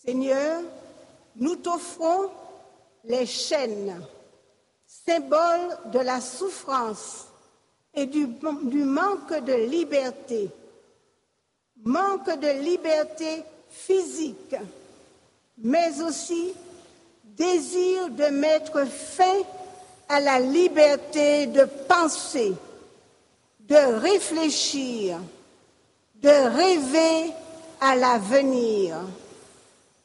Seigneur, nous t'offrons les chaînes, symboles de la souffrance et du manque de liberté physique, mais aussi désir de mettre fin à la liberté de penser, de réfléchir, de rêver à l'avenir.